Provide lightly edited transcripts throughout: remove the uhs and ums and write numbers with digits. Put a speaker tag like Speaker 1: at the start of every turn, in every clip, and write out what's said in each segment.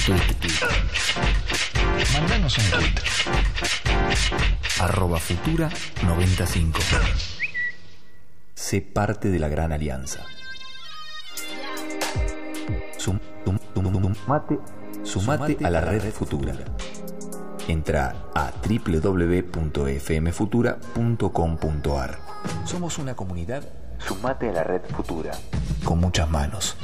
Speaker 1: Tweet. Mandanos un tweet. @futura95. Sé parte de la gran alianza. Sumate a la red Futura. Entra a www.fmfutura.com.ar. Somos una comunidad. Sumate a la red Futura. Con muchas manos.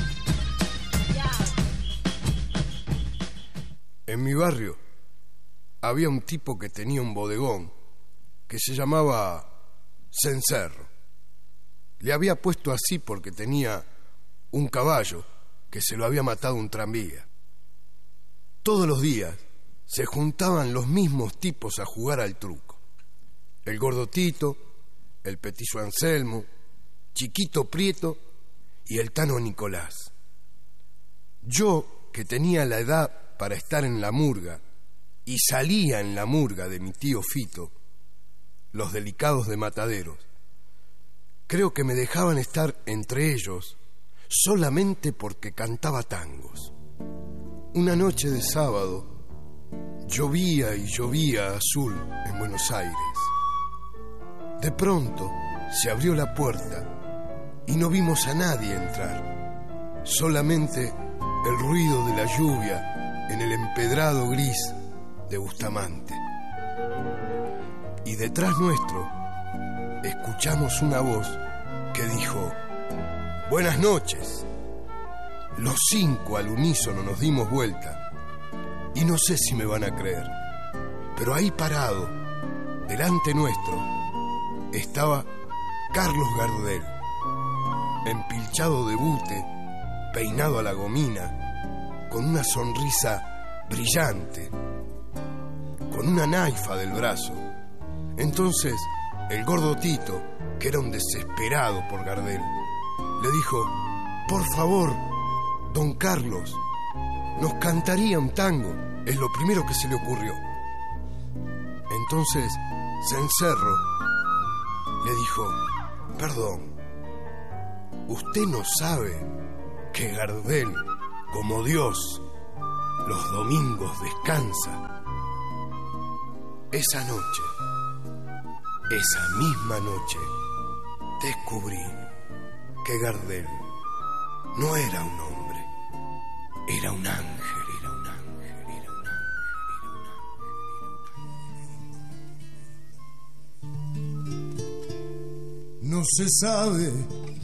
Speaker 2: En mi barrio había un tipo que tenía un bodegón que se llamaba Cencerro. Le había puesto así porque tenía un caballo que se lo había matado un tranvía. Todos los días se juntaban los mismos tipos a jugar al truco. El gordo Tito, el petizo Anselmo, Chiquito Prieto y el Tano Nicolás. Yo, que tenía la edad para estar en la murga y salía en la murga de mi tío Fito, los delicados de Mataderos, creo que me dejaban estar entre ellos solamente porque cantaba tangos. Una noche de sábado llovía y llovía azul en Buenos Aires. De pronto se abrió la puerta y no vimos a nadie entrar, solamente el ruido de la lluvia en el empedrado gris de Bustamante. Y detrás nuestro escuchamos una voz que dijo: «Buenas noches». Los 5 al unísono nos dimos vuelta y no sé si me van a creer, pero ahí parado, delante nuestro, estaba Carlos Gardel, empilchado de bute, peinado a la gomina, con una sonrisa brillante, con una naifa del brazo. Entonces el gordo Tito, que era un desesperado por Gardel, le dijo: «Por favor, don Carlos, nos cantaría un tango». Es lo primero que se le ocurrió. Entonces Cencerro le dijo: «Perdón, usted no sabe que Gardel, como Dios, los domingos descansa». Esa noche, esa misma noche, descubrí que Gardel no era un hombre, era un ángel.
Speaker 3: No se sabe